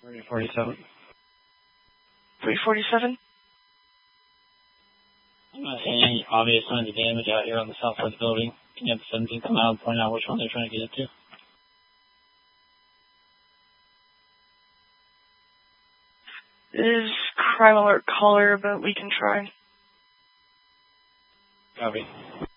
347. 347? I'm not seeing any obvious signs of damage out here on the south side of the building. Can you have the 17 come out and point out which one they're trying to get into? Is crime alert caller, but we can try. Copy.